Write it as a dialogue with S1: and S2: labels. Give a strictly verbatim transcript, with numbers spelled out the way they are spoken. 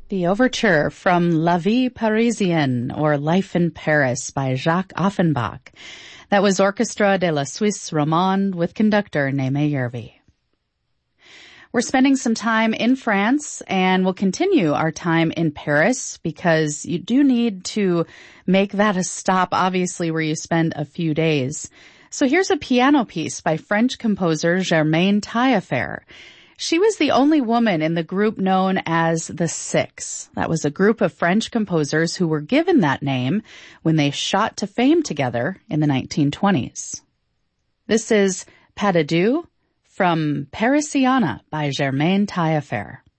S1: The overture from La Vie Parisienne, or Life in Paris, by Jacques Offenbach. That was Orchestra de la Suisse Romande with conductor Neeme Järvi. We're spending some time in France, and we'll continue our time in Paris because you do need to make that a stop, obviously, where you spend a few days. So here's a piano piece by French composer Germaine Taillefer. She was the only woman in the group known as the Six. That was a group of French composers who were given that name when they shot to fame together in the nineteen twenties. This is Pas de Deux from Parisiana by Germaine Taillefer.